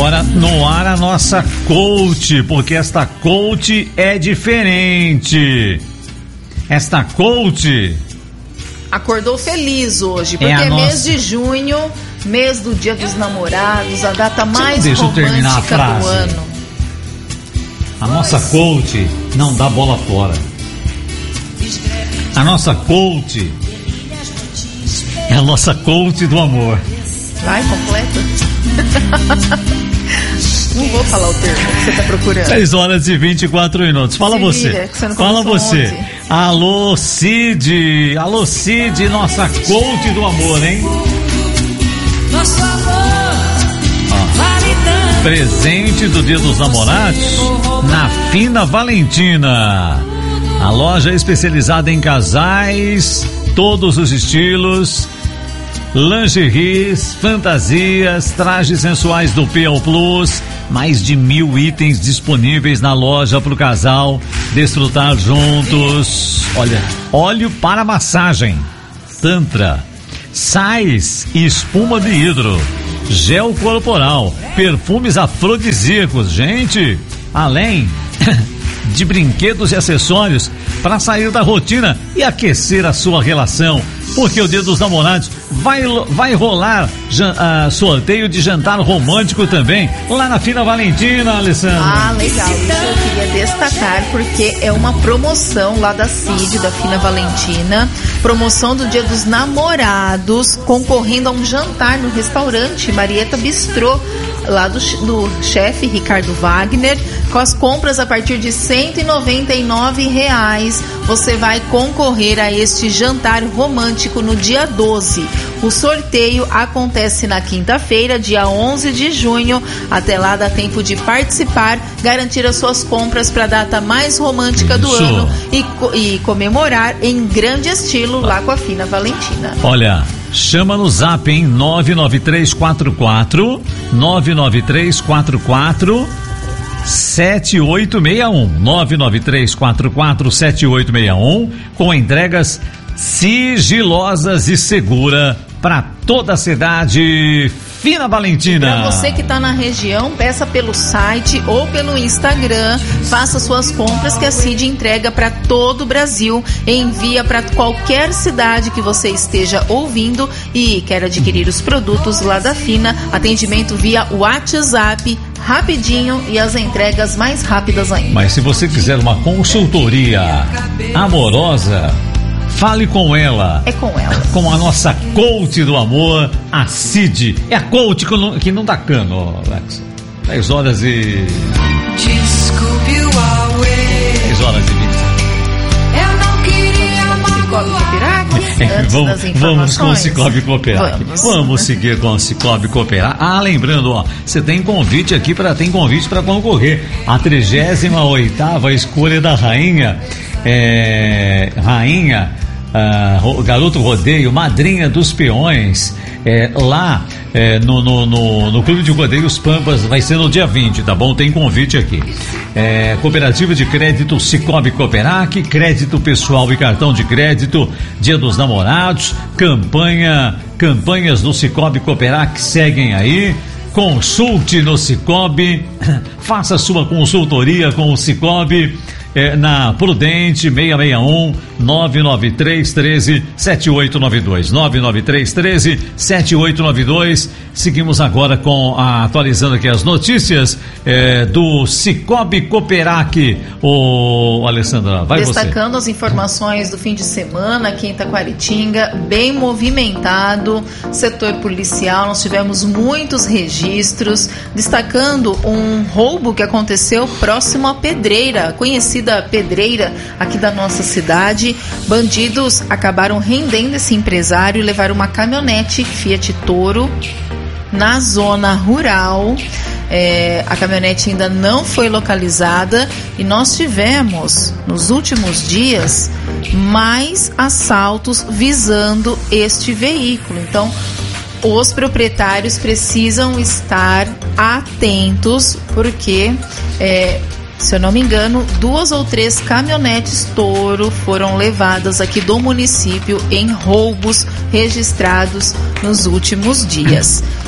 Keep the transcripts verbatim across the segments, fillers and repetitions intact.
Agora no ar a nossa coach, porque esta coach é diferente. Esta coach acordou feliz hoje, porque é, é nossa... mês de junho, mês do Dia dos Namorados, a data mais deixa romântica eu terminar a frase. do ano. A nossa coach não dá bola fora. A nossa coach é a nossa coach do amor. Vai, completa. Não vou falar o termo que você está procurando. seis horas e vinte e quatro minutos. Fala Se você. vira, que você não Fala você. ontem. Alô, Cid. Alô, Cid, nossa coach do amor, hein? Nosso amor vale tanto. Presente do Dia dos Namorados na Fina Valentina. A loja especializada em casais, todos os estilos, lingeries, fantasias, trajes sensuais do P O Plus, mais de mil itens disponíveis na loja para o casal desfrutar juntos. Olha, óleo para massagem, tantra, sais e espuma de hidro, gel corporal, perfumes afrodisíacos, gente, além de brinquedos e acessórios para sair da rotina e aquecer a sua relação, porque o Dia dos Namorados vai, vai rolar uh, sorteio de jantar romântico também lá na Fina Valentina, Alessandra. Ah, legal, isso eu queria destacar porque é uma promoção lá da Cid, da Fina Valentina, promoção do Dia dos Namorados, concorrendo a um jantar no restaurante Marieta Bistrô, lá do, do chefe Ricardo Wagner, com as compras a partir de cento e noventa e nove reais, você vai concorrer a este jantar romântico no dia doze. O sorteio acontece na quinta-feira, dia onze de junho. Até lá dá tempo de participar, garantir as suas compras para a data mais romântica do Isso. ano e, e comemorar em grande estilo lá com a Fina Valentina. Olha, chama no zap, hein? nove nove três quatro quatro nove nove três quatro quatro sete oito seis um nove nove três quatro quatro sete oito seis um, com entregas sigilosas e segura para toda a cidade. Fina Valentina. Para você que está na região, peça pelo site ou pelo Instagram, faça suas compras que a Cid entrega para todo o Brasil, envia para qualquer cidade que você esteja ouvindo e quer adquirir os produtos lá da Fina, atendimento via WhatsApp, rapidinho e as entregas mais rápidas ainda. Mas se você quiser uma consultoria amorosa, fale com ela. É com ela. Com a nossa coach do amor, a Cid. É a coach que não, que não dá cano, Alex. dez horas e... Desculpe o Huawei. dez horas e vinte. Eu não queria Cicobi magoar. Cooperac, antes vamos, das vamos com o informações. Cicobi Cooperac. Vamos. Vamos seguir com o Cicobi Cooperac. Ah, lembrando, ó, você tem convite aqui para tem convite para concorrer a trigésima oitava escolha da rainha, é, rainha. Uh, Garoto Rodeio, Madrinha dos Peões, é, lá é, no, no, no, no Clube de Rodeios Pampas, vai ser no dia vinte, tá bom? Tem convite aqui. É, Cooperativa de Crédito Cicobi Cooperac, crédito pessoal e cartão de crédito, Dia dos Namorados, campanha, campanhas do Cicobi Cooperac seguem aí. Consulte no Cicobi, faça sua consultoria com o Cicobi. É, na Prudente seiscentos e sessenta e um nove nove três um três sete oito nove dois nove nove três um três sete oito nove dois. Seguimos agora com a, atualizando aqui as notícias é, do Cicobi Cooperac. O Alessandra, vai você. Destacando as informações do fim de semana aqui em Itaquaritinga, bem movimentado, setor policial, nós tivemos muitos registros, destacando um roubo que aconteceu próximo à Pedreira, conhecida Pedreira aqui da nossa cidade. Bandidos acabaram rendendo esse empresário e levaram uma caminhonete Fiat Toro na zona rural. É, a caminhonete ainda não foi localizada e nós tivemos nos últimos dias mais assaltos visando este veículo. Então os proprietários precisam estar atentos porque é, se eu não me engano, duas ou três caminhonetes Toro foram levadas aqui do município em roubos registrados nos últimos dias.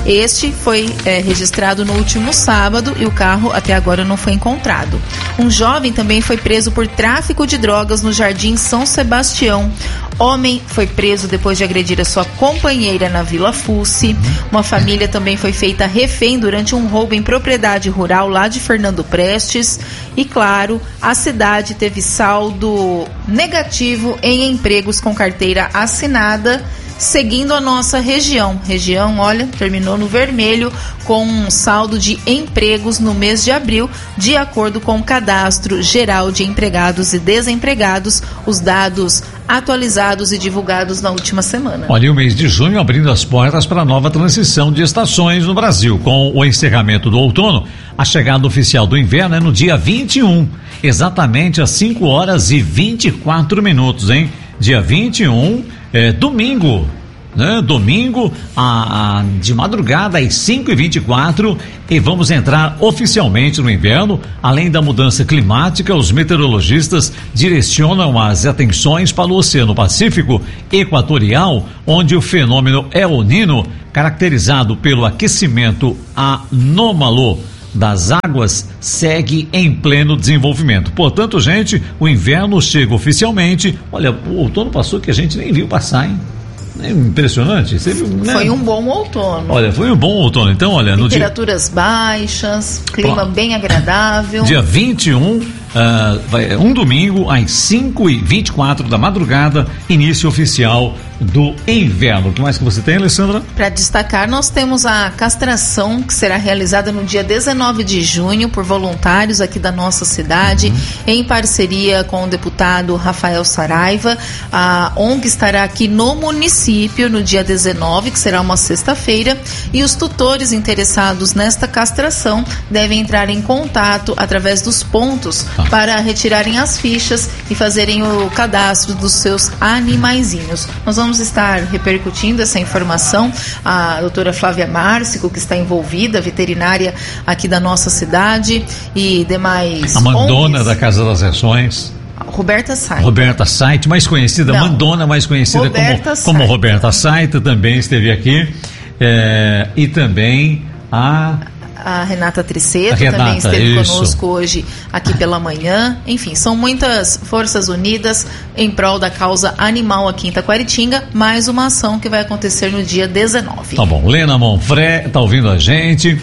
Este foi é, registrado no último sábado e o carro até agora não foi encontrado. Um jovem também foi preso por tráfico de drogas no Jardim São Sebastião. Homem foi preso depois de agredir a sua companheira na Vila Fusse. Uma família também foi feita refém durante um roubo em propriedade rural lá de Fernando Prestes. E claro, a cidade teve saldo negativo em empregos com carteira assinada, seguindo a nossa região. Região, olha, terminou no vermelho com um saldo de empregos no mês de abril, de acordo com o Cadastro Geral de Empregados e Desempregados, os dados atualizados e divulgados na última semana. Olha, e o mês de junho abrindo as portas para a nova transição de estações no Brasil. Com o encerramento do outono, a chegada oficial do inverno é no dia vinte e um, exatamente às cinco horas e vinte e quatro minutos, hein? Dia vinte e um, é, domingo, né? Domingo, a, a, de madrugada às cinco e vinte e quatro, e vamos entrar oficialmente no inverno. Além da mudança climática, os meteorologistas direcionam as atenções para o Oceano Pacífico Equatorial, onde o fenômeno El Niño, caracterizado pelo aquecimento anômalo das águas, segue em pleno desenvolvimento. Portanto, gente, o inverno chega oficialmente. Olha, o outono passou que a gente nem viu passar, hein? É impressionante. Você viu, né? Foi um bom outono. Olha, foi um bom outono. Então, olha, no dia... Temperaturas baixas, clima Pronto. bem agradável. Dia vinte e um, uh, vai, um domingo, às cinco e vinte e quatro da madrugada, início oficial do inverno. O que mais que você tem, Alessandra? Para destacar, nós temos a castração que será realizada no dia dezenove de junho por voluntários aqui da nossa cidade, uhum. em parceria com o deputado Rafael Saraiva. A O N G estará aqui no município no dia dezenove, que será uma sexta-feira, e os tutores interessados nesta castração devem entrar em contato através dos pontos ah. para retirarem as fichas e fazerem o cadastro dos seus animaizinhos. Nós vamos estar repercutindo essa informação. A doutora Flávia Márcico, que está envolvida, veterinária aqui da nossa cidade, e demais a mandona O N Gs. Da Casa das Reações. Roberta Saita. Roberta Saita, mais conhecida, Não. mandona, mais conhecida como, como Roberta Saita, também esteve aqui. É, e também a... A Renata Triceto Renata, também esteve isso. conosco hoje aqui pela manhã. Enfim, são muitas forças unidas em prol da causa animal aqui em Taquaritinga. Mais uma ação que vai acontecer no dia dezenove. Tá bom, Lena Monfré tá ouvindo a gente.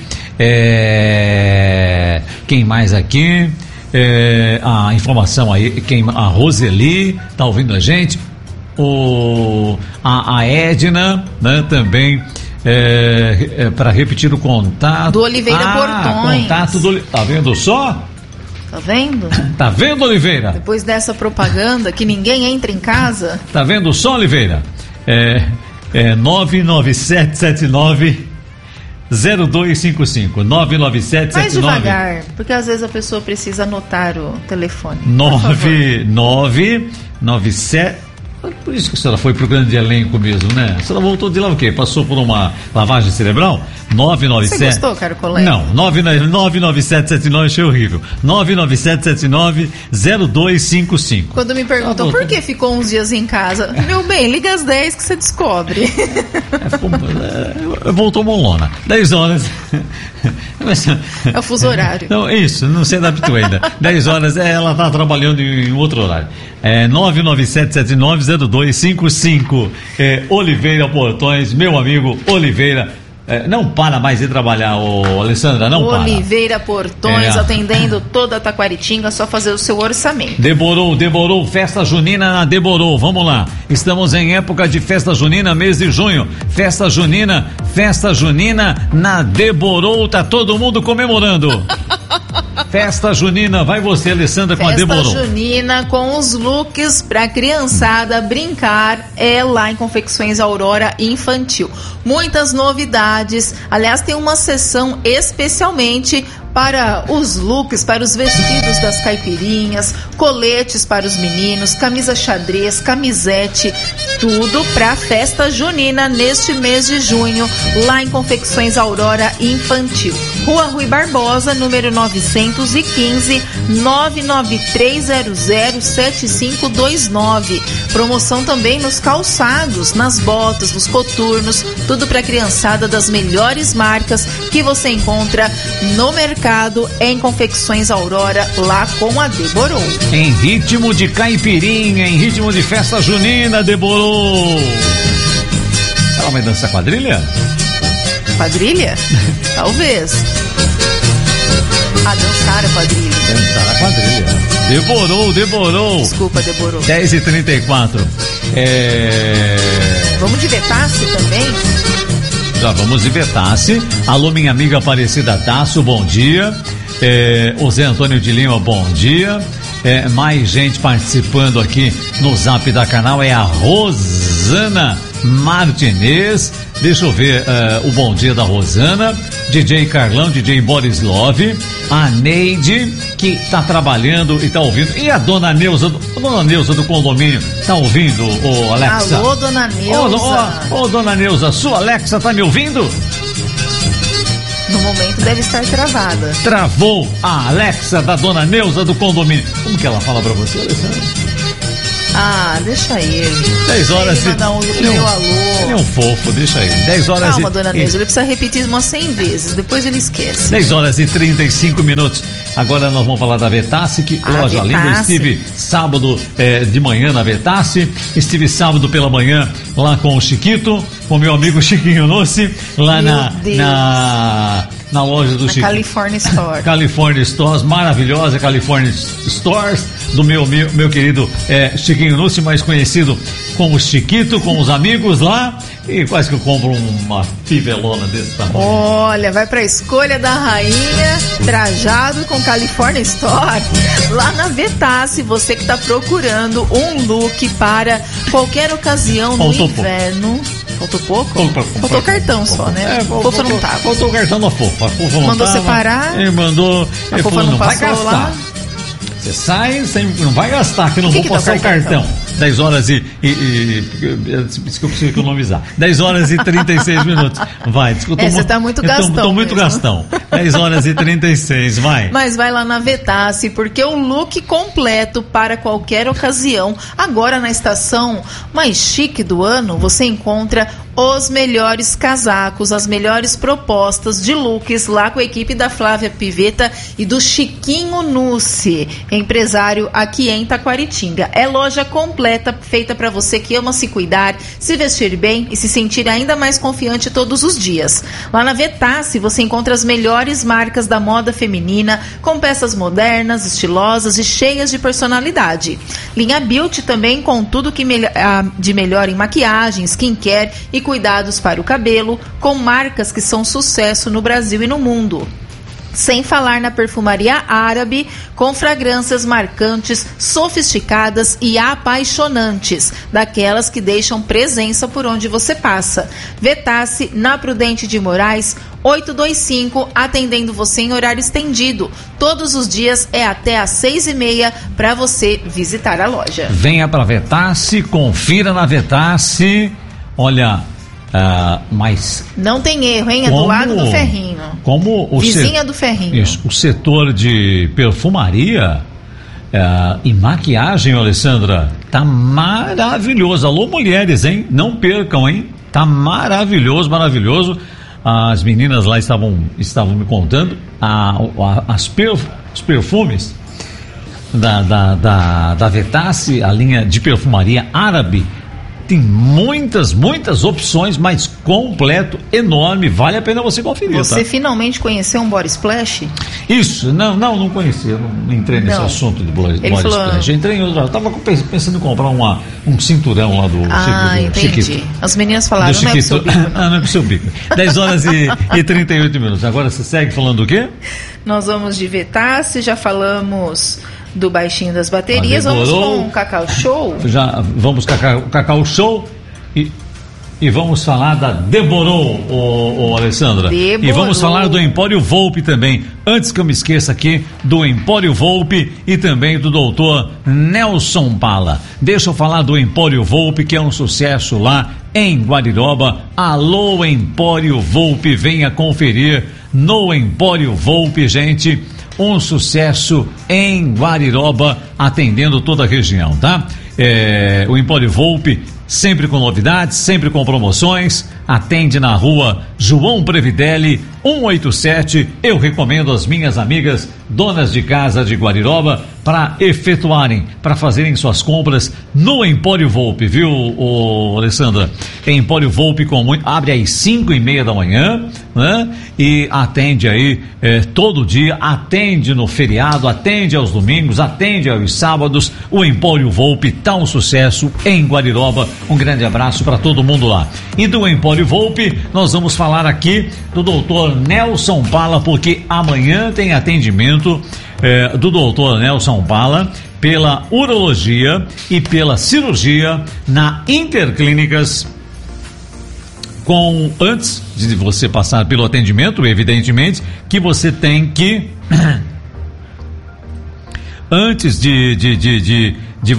É... Quem mais aqui? É... A informação aí, quem... a Roseli tá ouvindo a gente. O... A, a Edna, né, também. É, é, para repetir o contato do Oliveira ah, Portões. Contato do, tá vendo só? Tá vendo? Tá vendo, Oliveira? Depois dessa propaganda que ninguém entra em casa. Tá vendo só, Oliveira? É, é nove nove sete sete nove zero dois cinco cinco nove nove sete sete nove. Mais devagar, porque às vezes a pessoa precisa anotar o telefone. nove nove nove sete. Por isso que a senhora foi pro grande elenco mesmo, né? A senhora voltou de lá o quê? Passou por uma lavagem cerebral? nove nove sete. Você gostou, caro colega? Não, nove nove sete sete nove, achei horrível. nove nove sete sete nove zero dois cinco cinco. Quando me perguntam ah, por que ficou uns dias em casa, meu bem, liga às dez que você descobre. É, ficou, é, voltou molona. dez horas. É o fuso horário. Não, isso, não se adaptou ainda. dez horas, é, ela está trabalhando em, em outro horário. É nove nove sete sete nove zero dois cinco cinco. É, Oliveira Portões, meu amigo Oliveira. É, não para mais de trabalhar, ô, Alessandra, não para. Oliveira Portões, é. atendendo toda a Taquaritinga, só fazer o seu orçamento. Deborou, Deborou, festa junina na Deborou, vamos lá. Estamos em época de festa junina, mês de junho. Festa junina, festa junina na Deborou, tá todo mundo comemorando. Festa junina, vai você, Alessandra, com Festa a Deborou. Festa junina com os looks pra criançada brincar é lá em Confecções Aurora Infantil. Muitas novidades, aliás, tem uma sessão especialmente para os looks, para os vestidos das caipirinhas, coletes para os meninos, camisa xadrez, camisete, tudo para a festa junina neste mês de junho, lá em Confecções Aurora Infantil. Rua Rui Barbosa, número novecentos e quinze, nove nove três zero zero sete cinco dois nove. Promoção também nos calçados, nas botas, nos coturnos, tudo para a criançada das melhores marcas que você encontra no mercado em Confecções Aurora, lá com a Deborou. Em ritmo de caipirinha, em ritmo de festa junina, Deborou. Ela vai dançar quadrilha? Quadrilha? Talvez. A dançar a quadrilha. Dançar a quadrilha. Deborou, deborou. Desculpa, deborou. dez e trinta e quatro. É... Vamos de Vetasse também? Já vamos de Vetasse. Alô, minha amiga Aparecida Tasso, bom dia. É... O Zé Antônio de Lima, bom dia. É... Mais gente participando aqui no Zap da Canal é a Rosana Martinez. Deixa eu ver uh, o bom dia da Rosana, D J Carlão, D J Boris Love, a Neide, que tá trabalhando e tá ouvindo, e a dona Neuza, a dona Neuza do condomínio, tá ouvindo, ô Alexa? Alô, dona Neuza. Ô, ô, ô, dona Neuza, sua Alexa tá me ouvindo? No momento deve estar travada. Travou a Alexa da dona Neuza do condomínio. Como que ela fala pra você, Alessandra? Ah, deixa ele. dez horas ele manda um ele meu é um, alô. Ele é um fofo, deixa ele. dez horas Calma, e, dona Neuza, ele precisa repetir umas cem vezes, depois ele esquece. dez horas e trinta e cinco minutos. Agora nós vamos falar da Vetasse, que ah, loja Vetasse. linda. Eu estive sábado eh, de manhã na Vetasse, estive sábado pela manhã lá com o Chiquito, com meu amigo Chiquinho Nossi, lá meu na, na na loja do na Chiquinho. California Store. California Stores, maravilhosa California Stores, do meu, meu, meu querido eh, Chiquinho Nossi, mais conhecido como Chiquito, com os amigos lá, e quase que eu compro uma fivelona desse tamanho. Olha, vai pra escolha da rainha, trajado com California Store, lá na Vetasse, você que tá procurando um look para qualquer ocasião no Faltou inverno. Pouco. Faltou pouco? Faltou, faltou cartão só, né? É, Fofa faltou, não tava. Faltou o cartão da Fofa. A Fofa não mandou tava, separar. Ele mandou. A ele Fofa falou, não, não vai passou gastar. lá. Você sai, sem, não vai gastar, que eu não que vou que passar tá o cartão. cartão. dez horas e. e, e isso que eu preciso economizar. dez horas e trinta e seis minutos. Vai, desculpa. É, você tá muito gastão. Tô, tô muito mesmo. gastão. dez horas e trinta e seis, vai. Mas vai lá na Vetasse, porque o look completo para qualquer ocasião. Agora na estação mais chique do ano, você encontra os melhores casacos, as melhores propostas de looks lá com a equipe da Flávia Piveta e do Chiquinho Nussi, empresário aqui em Taquaritinga. É loja completa, feita para você que ama se cuidar, se vestir bem e se sentir ainda mais confiante todos os dias. Lá na Vetasse você encontra as melhores marcas da moda feminina, com peças modernas, estilosas e cheias de personalidade. Linha Beauty também com tudo que melhor, de melhor em maquiagem, skincare e cuidados para o cabelo, com marcas que são sucesso no Brasil e no mundo. Sem falar na perfumaria árabe, com fragrâncias marcantes, sofisticadas e apaixonantes, daquelas que deixam presença por onde você passa. Vetasse, na Prudente de Moraes, oitocentos e vinte e cinco, atendendo você em horário estendido. Todos os dias é até às seis e meia para você visitar a loja. Venha para Vetasse, confira na Vetasse. Olha, uh, mas... Não tem erro, hein? É como, do lado do Ferrinho. Como o Vizinha se... do Ferrinho. Isso, o setor de perfumaria uh, e maquiagem, Alessandra, tá maravilhoso. Alô, mulheres, hein? Não percam, hein? Tá maravilhoso, maravilhoso. As meninas lá estavam, estavam me contando a, a, as perf, os perfumes da, da, da, da Vetasse, a linha de perfumaria árabe. Tem muitas, muitas opções, mas completo, enorme, vale a pena você conferir. Você tá? finalmente conheceu um body splash? Isso, não, não, não conhecia, não entrei nesse não. assunto de body, body falou... splash. Eu entrei em outro, eu tava pensando em comprar uma, um cinturão lá do Ah, do entendi. Chiquito. As meninas falaram, não é pro seu bico. Não, ah, não é pro seu bico. dez horas e, e trinta e oito minutos. Agora você segue falando do quê? Nós vamos de Vetasse, já falamos do baixinho das baterias, vamos com o Cacau Show. Já vamos com o Cacau Show e e vamos falar da Deborou, ô, ô, Alessandra. Deborou. E vamos falar do Empório Volpe também. Antes que eu me esqueça aqui, do Empório Volpe e também do doutor Nelson Pala. Deixa eu falar do Empório Volpe, que é um sucesso lá em Guariroba. Alô, Empório Volpe, venha conferir no Empório Volpe, gente. Um sucesso em Guariroba, atendendo toda a região, tá? É, o Empório Volpe, sempre com novidades, sempre com promoções, atende na rua João Previdelli, cento e oitenta e sete. Eu recomendo às minhas amigas donas de casa de Guariroba para efetuarem, para fazerem suas compras no Empório Volpe, viu, ô, Alessandra? Empório Volpe com muito, abre às cinco e meia da manhã, né? E atende aí eh, todo dia, atende no feriado, atende aos domingos, atende aos sábados. O Empório Volpe tá um sucesso em Guariroba. Um grande abraço para todo mundo lá. E do Empório Volpe, nós vamos falar aqui do doutor Nelson Pala, porque amanhã tem atendimento eh, do doutor Nelson Pala pela urologia e pela cirurgia na Interclínicas. Com, antes de você passar pelo atendimento, evidentemente que você tem que antes de, de, de, de, de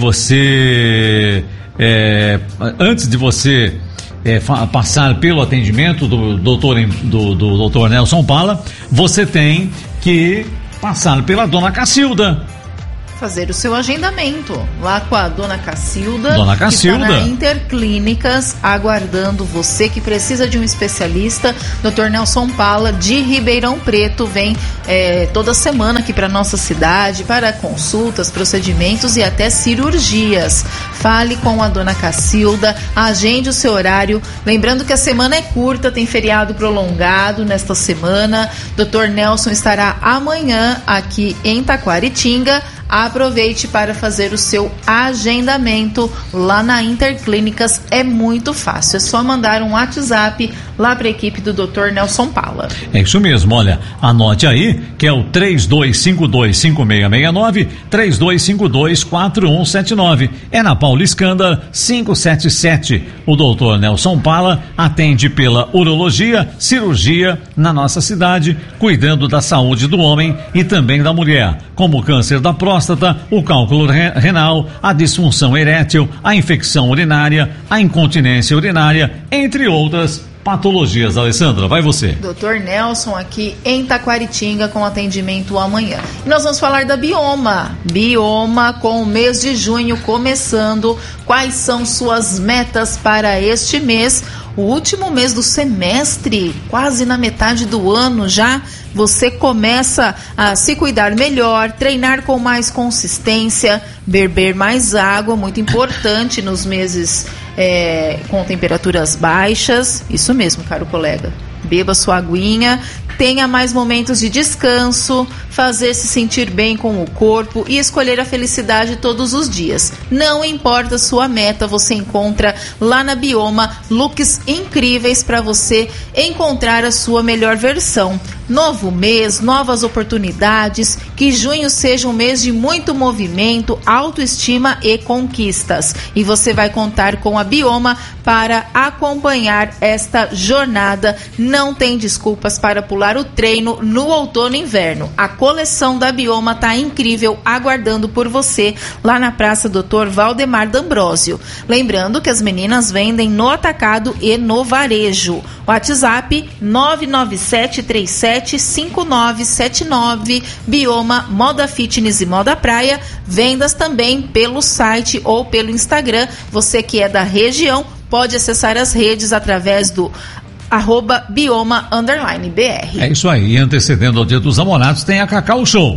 você é, antes de você é, fa- passar pelo atendimento do doutor, do, do doutor Nelson Pala, você tem que passar pela dona Cacilda. Fazer o seu agendamento lá com a dona Cacilda, Dona Cacilda. que está na Interclínicas, aguardando você que precisa de um especialista. doutor Nelson Pala, de Ribeirão Preto, vem é, toda semana aqui para nossa cidade para consultas, procedimentos e até cirurgias. Fale com a dona Cacilda, agende o seu horário. Lembrando que a semana é curta, tem feriado prolongado nesta semana. doutor Nelson estará amanhã aqui em Taquaritinga. Aproveite para fazer o seu agendamento lá na Interclínicas, é muito fácil, é só mandar um WhatsApp lá para a equipe do doutor Nelson Pala. É isso mesmo, olha, anote aí que é o três dois cinco dois, cinco seis seis nove, três dois cinco dois, quatro um sete nove, é na Paula Escanda quinhentos e setenta e sete. O doutor Nelson Pala atende pela urologia, cirurgia na nossa cidade, cuidando da saúde do homem e também da mulher, como o câncer da próstata, o cálculo re- renal, a disfunção erétil, a infecção urinária, a incontinência urinária, entre outras patologias. Alessandra, vai você. doutor Nelson aqui em Taquaritinga com atendimento amanhã. E nós vamos falar da Bioma. Bioma com o mês de junho começando. Quais são suas metas para este mês? O último mês do semestre, quase na metade do ano já. Você começa a se cuidar melhor, treinar com mais consistência, beber mais água, muito importante nos meses é, com temperaturas baixas. Isso mesmo, caro colega. Beba sua aguinha, tenha mais momentos de descanso, fazer se sentir bem com o corpo e escolher a felicidade todos os dias. Não importa a sua meta, você encontra lá na Bioma looks incríveis para você encontrar a sua melhor versão. Novo mês, novas oportunidades, que junho seja um mês de muito movimento, autoestima e conquistas. E você vai contar com a Bioma para acompanhar esta jornada. Não tem desculpas para pular o treino no outono e inverno. A coleção da Bioma está incrível, aguardando por você lá na Praça doutor Valdemar D'Ambrosio. Lembrando que as meninas vendem no atacado e no varejo. WhatsApp nove nove sete três sete cinco nove sete nove. Bioma, moda fitness e moda praia. Vendas também pelo site ou pelo Instagram. Você que é da região pode acessar as redes através do arroba bioma underline br. É isso aí, e antecedendo ao Dia dos Namorados tem a Cacau Show.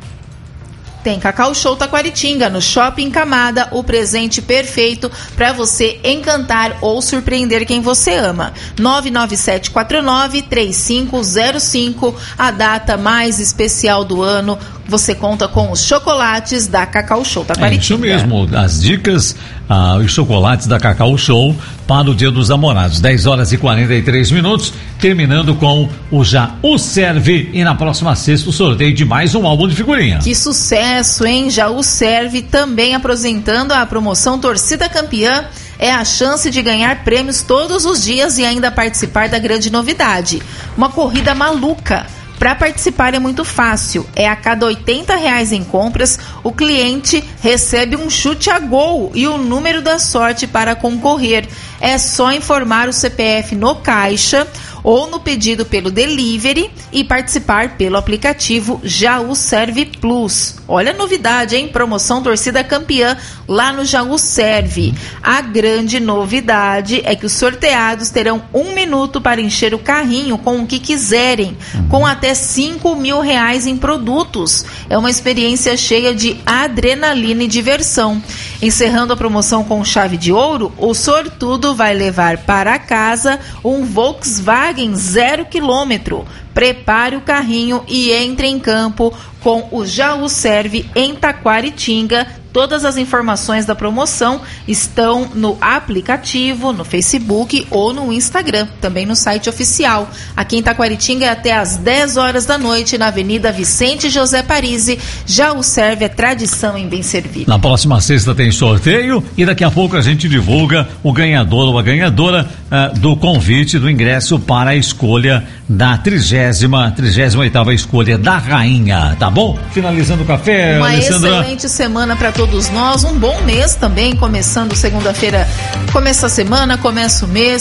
Tem Cacau Show Taquaritinga, no Shopping Camada, o presente perfeito para você encantar ou surpreender quem você ama. nove nove sete quatro nove três cinco zero cinco, a data mais especial do ano. Você conta com os chocolates da Cacau Show Taquaritinga. É isso mesmo, as dicas, ah, os chocolates da Cacau Show para o Dia dos Namorados. dez horas e quarenta e três minutos, terminando com o Já O Serve, e na próxima sexta o sorteio de mais um álbum de figurinha. Que sucesso, hein? Já O Serve também apresentando a promoção Torcida Campeã. é a chance de ganhar prêmios todos os dias e ainda participar da grande novidade, uma corrida maluca. Para participar é muito fácil, é a cada oitenta reais em compras, o cliente recebe um chute a gol e o número da sorte para concorrer. É só informar o C P F no caixa ou no pedido pelo delivery e participar pelo aplicativo Jaú Serve Plus. Olha a novidade, hein? Promoção torcida campeã lá no Jaú Serve. A grande novidade é que os sorteados terão um minuto para encher o carrinho com o que quiserem, com até cinco mil reais em produtos. É uma experiência cheia de adrenalina e diversão. Encerrando a promoção com chave de ouro, o sortudo vai levar para casa um Volkswagen zero quilômetro. Prepare o carrinho e entre em campo com o Jaú Serve em Taquaritinga. Todas as informações da promoção estão no aplicativo, no Facebook ou no Instagram, também no site oficial. Aqui em Taquaritinga é até às dez horas da noite, na Avenida Vicente José Parisi. Jaú Serve é tradição em bem servido. Na próxima sexta tem sorteio e daqui a pouco a gente divulga o ganhador ou a ganhadora uh, do convite do ingresso para a escolha da trigésima, trigésima oitava escolha da rainha, tá bom? Finalizando o café, Uma Alessandra. excelente semana para todos nós, um bom mês também, começando segunda-feira, começa a semana, começa o mês.